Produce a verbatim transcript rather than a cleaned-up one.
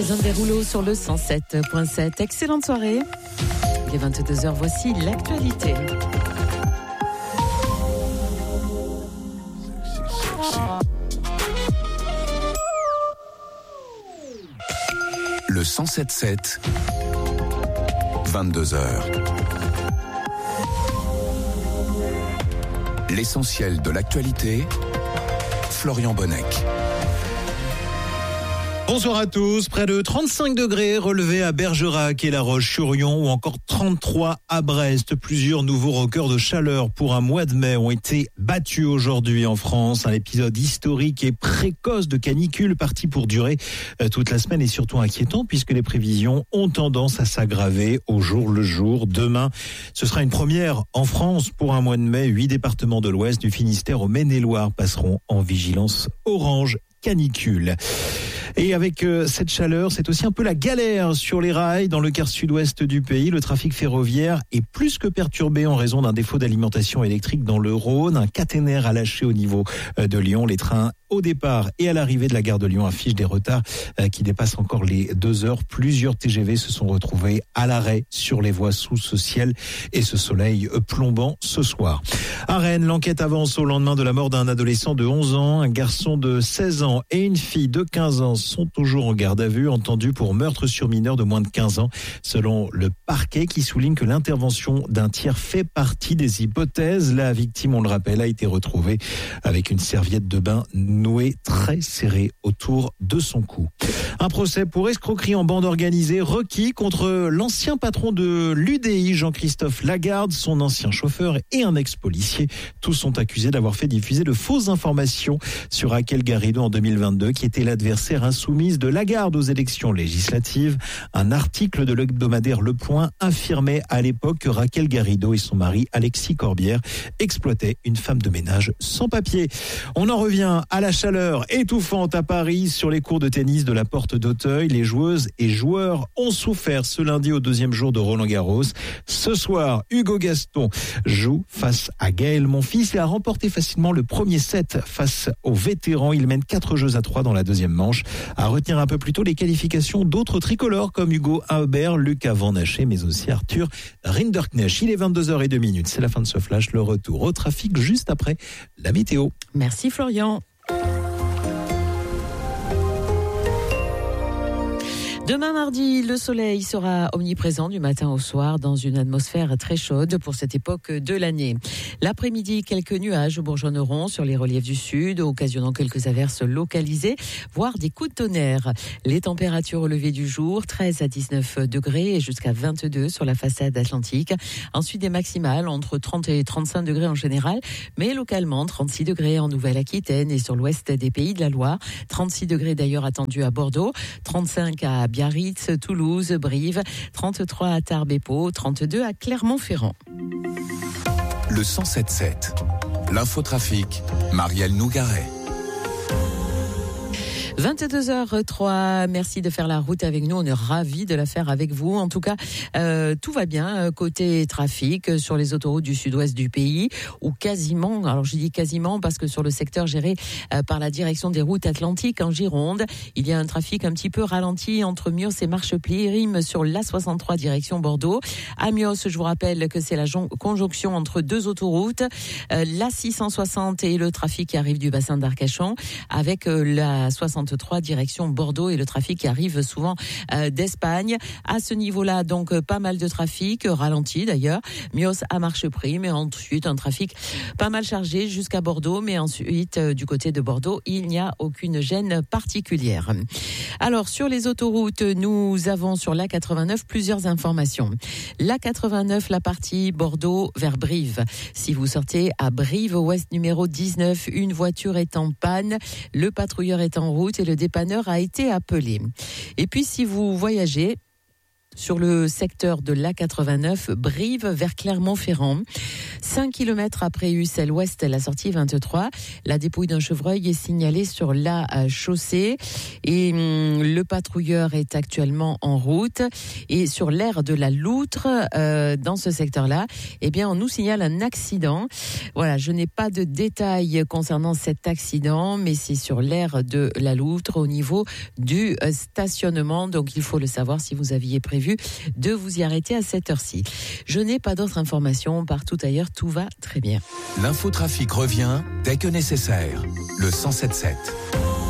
Zone des rouleaux sur le cent sept virgule sept. Excellente soirée. Il est vingt-deux heures, voici l'actualité. Le cent sept virgule sept, vingt-deux heures. L'essentiel de l'actualité, Florian Bonnec. Bonsoir à tous. Près de trente-cinq degrés relevés à Bergerac et La Roche-sur-Yon ou encore trente-trois à Brest. Plusieurs nouveaux records de chaleur pour un mois de mai ont été battus aujourd'hui en France. Un épisode historique et précoce de canicule parti pour durer toute la semaine et surtout inquiétant puisque les prévisions ont tendance à s'aggraver au jour le jour. Demain, ce sera une première en France pour un mois de mai. Huit départements de l'Ouest, du Finistère au Maine-et-Loire passeront en vigilance orange canicule. Et avec euh, cette chaleur, c'est aussi un peu la galère sur les rails dans le quart sud-ouest du pays. Le trafic ferroviaire est plus que perturbé en raison d'un défaut d'alimentation électrique dans le Rhône. Un caténaire a lâché au niveau euh, de Lyon. Les trains au départ et à l'arrivée de la gare de Lyon affichent des retards euh, qui dépassent encore les deux heures. Plusieurs T G V se sont retrouvés à l'arrêt sur les voies sous ce ciel et ce soleil plombant ce soir. À Rennes, l'enquête avance au lendemain de la mort d'un adolescent de onze ans. Un garçon de seize ans et une fille de quinze ans sont toujours en garde à vue, entendus pour meurtre sur mineur de moins de quinze ans, selon le parquet qui souligne que l'intervention d'un tiers fait partie des hypothèses. La victime, on le rappelle, a été retrouvée avec une serviette de bain nouée très serrée autour de son cou. Un procès pour escroquerie en bande organisée requis contre l'ancien patron de l'U D I, Jean-Christophe Lagarde, son ancien chauffeur et un ex-policier. Tous sont accusés d'avoir fait diffuser de fausses informations sur Raquel Garrido en deux mille vingt-deux, qui était l'adversaire insoumise de Lagarde aux élections législatives. Un article de l'hebdomadaire Le Point affirmait à l'époque que Raquel Garrido et son mari Alexis Corbière exploitaient une femme de ménage sans papier. On en revient à la chaleur étouffante à Paris sur les cours de tennis de la Porte d'Auteuil. Les joueuses et joueurs ont souffert ce lundi au deuxième jour de Roland-Garros. Ce soir, Hugo Gaston joue face à Gaël Monfils et a remporté facilement le premier set face aux vétérans. Il mène quatre jeux à trois dans la deuxième manche. À retenir un peu plus tôt les qualifications d'autres tricolores comme Hugo Humbert, Lucas Van Haché, mais aussi Arthur Rinderknecht. Il est vingt-deux heures zéro deux. C'est la fin de ce flash. Le retour au trafic juste après la météo. Merci Florian. Demain mardi, le soleil sera omniprésent du matin au soir dans une atmosphère très chaude pour cette époque de l'année. L'après-midi, quelques nuages bourgeonneront sur les reliefs du sud, occasionnant quelques averses localisées, voire des coups de tonnerre. Les températures au lever du jour, treize à dix-neuf degrés et jusqu'à vingt-deux sur la façade atlantique. Ensuite, des maximales entre trente et trente-cinq degrés en général, mais localement trente-six degrés en Nouvelle-Aquitaine et sur l'ouest des Pays de la Loire. trente-six degrés d'ailleurs attendus à Bordeaux, trente-cinq à Biarritz, Toulouse, Brive, trente-trois à Tarbes et Pau, trente-deux à Clermont-Ferrand. Le cent sept virgule sept, l'infotrafic, Marielle Nougaret. vingt-deux heures zéro trois, merci de faire la route avec nous, on est ravis de la faire avec vous. En tout cas, euh, tout va bien côté trafic sur les autoroutes du sud-ouest du pays, ou quasiment, alors je dis quasiment parce que sur le secteur géré euh, par la direction des routes atlantiques en Gironde, il y a un trafic un petit peu ralenti entre Mios et Marchepied-Rime sur l'A soixante-trois direction Bordeaux. À Mios, je vous rappelle que c'est la jon- conjonction entre deux autoroutes, euh, l'A six cent soixante et le trafic qui arrive du bassin d'Arcachon, avec euh, la soixante-trois direction Bordeaux et le trafic qui arrive souvent euh, d'Espagne. À ce niveau-là, donc pas mal de trafic, ralenti d'ailleurs. Mios à Marcheprime, mais ensuite un trafic pas mal chargé jusqu'à Bordeaux, mais ensuite euh, du côté de Bordeaux, il n'y a aucune gêne particulière. Alors sur les autoroutes, nous avons sur l'A quatre-vingt-neuf plusieurs informations. L'A quatre-vingt-neuf, la partie Bordeaux vers Brive. Si vous sortez à Brive, ouest numéro dix-neuf, une voiture est en panne, le patrouilleur est en route et le dépanneur a été appelé. Et puis si vous voyagez sur le secteur de l'A quatre-vingt-neuf, Brive vers Clermont-Ferrand. cinq kilomètres après Ussel Ouest, la sortie vingt-trois, la dépouille d'un chevreuil est signalée sur la chaussée et hum, le patrouilleur est actuellement en route. Et sur l'aire de la Loutre, euh, dans ce secteur-là, eh bien, on nous signale un accident. Voilà, je n'ai pas de détails concernant cet accident, mais c'est sur l'aire de la Loutre au niveau du stationnement. Donc, il faut le savoir si vous aviez prévu de vous y arrêter à cette heure-ci. Je n'ai pas d'autres informations. Partout ailleurs, tout va très bien. L'infotrafic revient dès que nécessaire. Le cent sept sept.